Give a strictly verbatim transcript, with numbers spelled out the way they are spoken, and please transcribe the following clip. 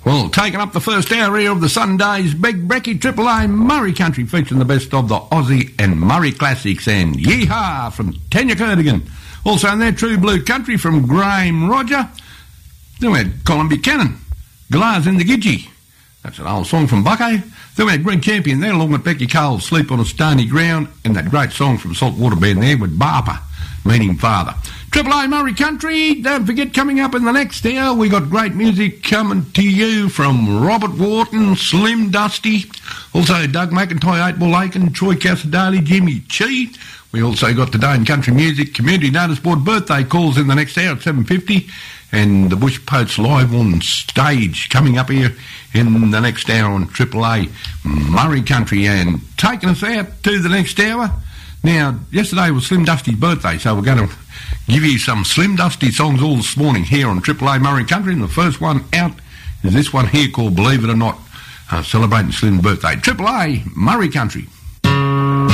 Well, taking up the first hour here of the Sunday's Big Brekkie, Triple A Murray Country, featuring the best of the Aussie and Murray classics, and Yeehaw from Tanya Kerdigan. Also in there, True Blue Country from Graham Roger. Then we had Colin Buchanan, Glass in the Gidgee. That's an old song from Bucko. Then we had Green Champion there, along with Becky Cole, Sleep on a Stony Ground, and that great song from Saltwater Band there with Barper, meaning father. Triple A Murray Country, don't forget, coming up in the next hour, we got great music coming to you from Robert Wharton, Slim Dusty, also Doug McIntyre, Eight Ball Aiken, Troy Casadali, Jimmy Chi. We also got Today in Country Music Community Notice Board birthday calls in the next hour at seven fifty, and the Bush Poets live on stage coming up here in the next hour on Triple A Murray Country. And taking us out to the next hour, now, yesterday was Slim Dusty's birthday, so we're going to give you some Slim Dusty songs all this morning here on Triple A Murray Country, and the first one out is this one here called Believe It or Not, uh, celebrating Slim's birthday. Triple A Murray Country.